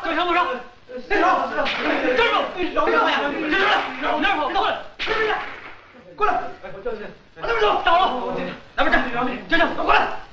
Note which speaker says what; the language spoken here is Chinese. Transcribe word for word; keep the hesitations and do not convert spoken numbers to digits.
Speaker 1: 这位小马上，那啥，站住！老杨呀，站住！往哪跑？过来！过来！过来！哎，我叫你，往那边走，找了。来边站，站住！过来！